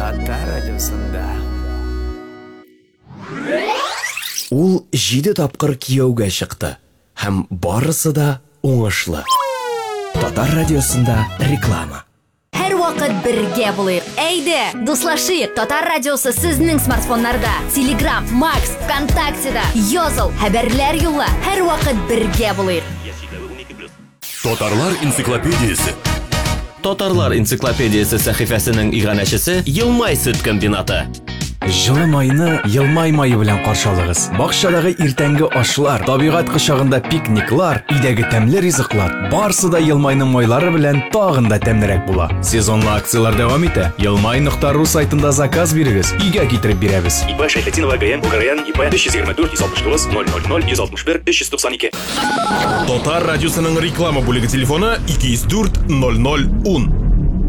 Татар радиосында. Ул 7 тапкыр кияүгә чыкты һәм барысы да уңышлы. Татар радиосында реклама. Һәр вакыт бергә булыйк. Әйдә, дуслашыйк. Татар радиосы сезнең смартфоннарда. Telegram, Max, ВКонтактеда. Языл, хәбәрләр юлла. Һәр вакыт бергә булыйк. Татарлар энциклопедиясе. Татарлар энциклопедиясе сәхифәсенең иганәчесе Елмай сөт комбинаты. Жылы майны Елмай майы белән каршылыгыз. Бакчадагы иртәнге ашлар, табигать кочагында пикниклар, өйдәге тәмле ризыклар, барысы да Елмайның майлары белән тагын да тәмлерәк була. Сезонлы акциялар дәвам итә. Елмай.ру сайтында заказ бирегез, өйгә китереп бирәбез. ИП Шәйхетдинова ГН, УГРН, ИП 524 169 000 161 392. Татар радиосының реклама бүлеге телефоны 204 00 10.